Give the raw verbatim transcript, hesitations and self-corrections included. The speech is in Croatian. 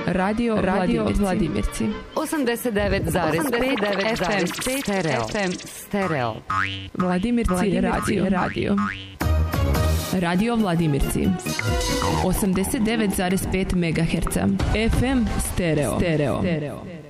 Radio, Radio Vladimirci. osamdeset devet zarez pet F M stereo. Vladimirci, Vladimirci radio. radio. Radio Vladimirci. osamdeset devet zarez pet megaherca. F M stereo. stereo. stereo.